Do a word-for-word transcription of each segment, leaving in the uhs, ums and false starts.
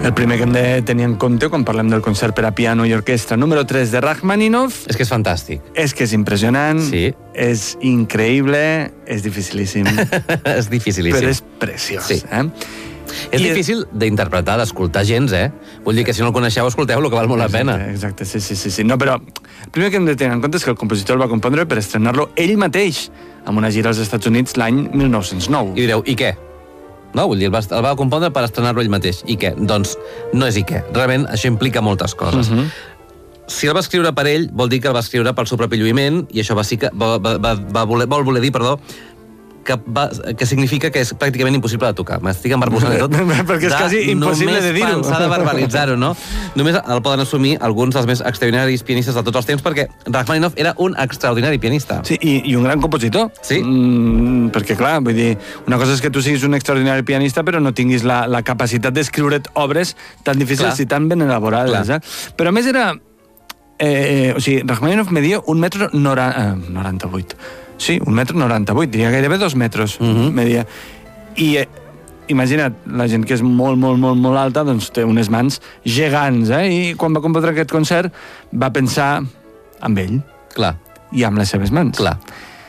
El primer que hem de tenir en compte quan parlem del concert per a piano i orquestra número tres de Rachmaninoff... És que és fantàstic. És que és impressionant, sí. És increïble, és dificilíssim. És dificilíssim. Però és preciós, sí. eh? És I difícil d'interpretar, d'escoltar gens, eh? Vull dir que si no el coneixeu, escolteu-lo, que val molt exacte, la pena. Exacte, sí, sí, sí, sí. No, però el primer que hem de tenir en compte és que el compositor el va compondre per estrenar-lo ell mateix amb una gira als Estats Units l'any mil nou-cents nou. I direu, i què? No, vull dir, el va, el va compondre per estrenar-lo ell mateix. I què? Doncs no és i què. Realment, això implica moltes coses. Uh-huh. Si el va escriure per ell, vol dir que el va escriure pel seu propi lluïment, i això va, sí que, va, va, va voler, vol voler dir, perdó, que, va, que significa que és pràcticament impossible de tocar. M'estic embarbussant de tot. Perquè és quasi impossible de dir-ho. Només pensar de verbalitzar-ho, no? Només el poden assumir alguns dels més extraordinaris pianistes de tots els temps, perquè Rachmaninoff era un extraordinari pianista. Sí, i, i un gran compositor. Sí. Mm, perquè, clar, vull dir, una cosa és que tu siguis un extraordinari pianista, però no tinguis la, la capacitat d'escriure't obres tan difícils clar. I tan ben elaborades. Eh? Però, a més, era... Eh, o sigui, Rachmaninoff media un metro nora, eh, noranta-vuit. Sí, un metro noranta-vuit, diria gairebé dos metres uh-huh. media. I eh, imagina't, la gent que és molt, molt, molt, molt alta, doncs té unes mans gegants, eh? I quan va compondre aquest concert va pensar amb ell. Clar. I amb les seves mans. Clar.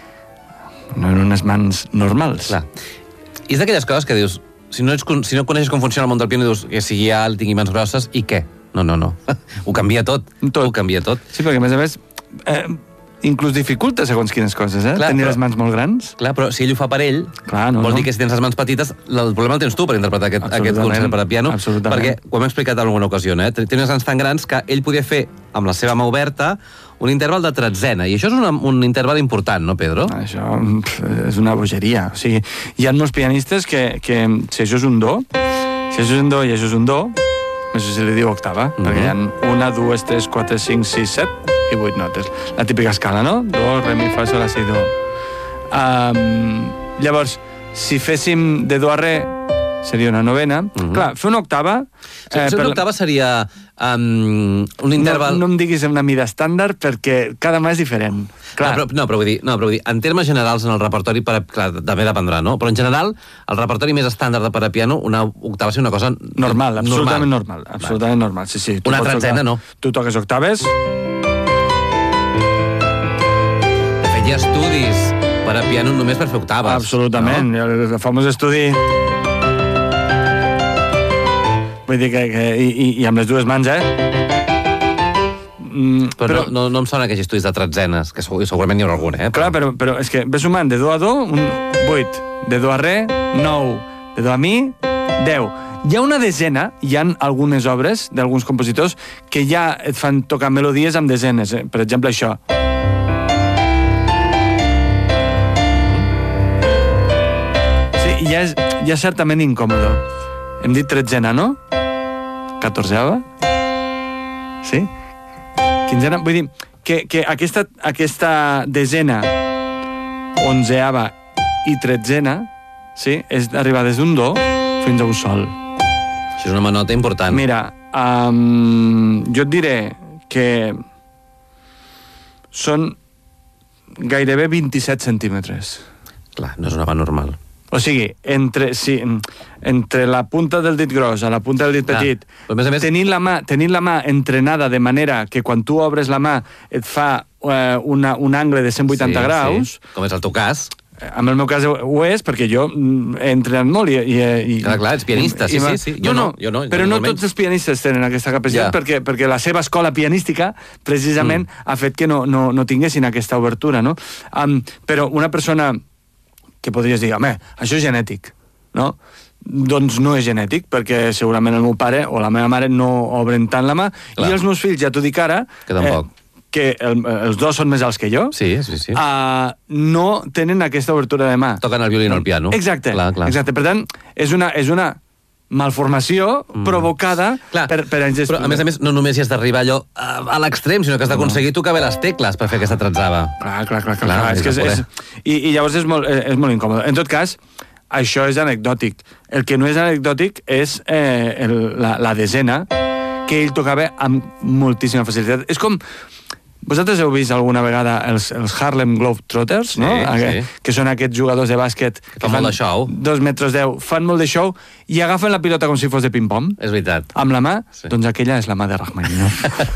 No eren unes mans normals. Clar. I és d'aquelles coses que dius, si no, ets, si no coneixes com funciona el món del piano, dius que sigui alt, tingui mans grosses, i què? No, no, no. Ho canvia tot. tot. Ho canvia tot. Sí, perquè a més a més... Eh, inclús dificulta segons quines coses, eh? Clar, tenir però, les mans molt grans. Clar, però si ell ho fa per ell, clar, no, vol no. dir que si tens les mans petites, el problema el tens tu per interpretar aquest, aquest concert per a piano, perquè, ho hem explicat en alguna ocasió, eh? Té unes mans tan grans que ell podia fer, amb la seva mà oberta, un interval de tretzena, i això és una, un interval important, no, Pedro? Això és una bogeria. O sigui, hi ha molts pianistes que, que si això és un do, si això és un do i això és un do, això se li diu octava, mm-hmm. perquè hi ha una, dues, tres, quatre, cinc, sis, set i vuit notes. La típica escala, no? Do, re, mi, fa, sol, la, si, do. Um, llavors, si féssim de do a re, seria una novena. Mm-hmm. Clar, fer una octava... Sí, eh, una octava seria um, un interval... No, no em diguis una mida estàndard perquè cada mà és diferent. Clar. No, però, no, però vull dir, no, però vull dir, en termes generals en el repertori, per a, clar, també dependrà, no? Però en general, el repertori més estàndard per a piano, una octava és una cosa... Normal, absolutament normal. normal absolutament Va. normal, sí, sí. Tu una tretzena, no. Tu toques octaves... De fet, hi ha estudis per a piano només per fer octaves. Absolutament. No? El famós estudi... Vull dir que... que i, i amb les dues mans, eh? Mm, però però no, no em sona que hi hagi estudis de tretzenes, que segurament hi haurà algun, eh? Clar, però, però és que ve sumant de do a do, un vuit, de do a re, nou, de do a mi, deu. Hi ha una desena, hi ha algunes obres d'alguns compositors que ja et fan tocar melodies amb desenes, eh? Per exemple, això. Sí, ja és, ja és certament incòmodo. Hem dit tretzena, no? Catorzeava? Sí? Quinzena? Vull dir que, que aquesta, aquesta desena, onzeava i tretzena, sí, és arribar des d'un do fins a un sol. Això és una nota important. Mira, um, jo et diré que són gairebé vint-i-set centímetres. Clar, no és una mà normal. O sigui, entre, sí, entre la punta del dit gros a la punta del dit petit, ah, més més... tenint, la mà, tenint la mà entrenada de manera que quan tu obres la mà et fa eh, una, un angle de cent vuitanta sí, graus... Sí. Com és el teu cas. En el meu cas ho és, perquè jo he entrenat molt i... i, i clar, clar, ets pianista, i, sí, i, sí, sí. Jo no, no, jo no. Però jo no tots els pianistes tenen aquesta capacitat, ja. perquè, perquè la seva escola pianística, precisament, mm. ha fet que no, no, no tinguessin aquesta obertura, no? Um, però una persona... que podries dir, home, això és genètic, no? Doncs no és genètic, perquè segurament el meu pare o la meva mare no obren tant la mà, clar. I els meus fills, ja t'ho dic ara, que tampoc. Eh, que el, els dos són més alts que jo, sí, sí, sí. Uh, no tenen aquesta obertura de mà. Toquen el violí o el piano. Exacte, clar, clar. exacte. Per tant, és una, és una malformació mm. provocada clar, per, per anys però a més a més no només hi has d'arribar allò a, a l'extrem, sinó que has d'aconseguir tocar bé les tecles per fer aquesta tretzava. Clar, clar, clar, clar, clar és que és, és, i, i llavors és molt, és molt incòmode. En tot cas, això és anecdòtic. El que no és anecdòtic és eh, el, la, la desena, que ell tocava amb moltíssima facilitat. És com Vosaltres heu vist alguna vegada els, els Harlem Globetrotters, sí, no? Sí. Que són aquests jugadors de bàsquet que fan molt de show. dos metres deu, fan molt de show i agafen la pilota com si fos de ping-pong. És veritat. Amb la mà, sí. Doncs aquella és la mà de Rachmaninoff.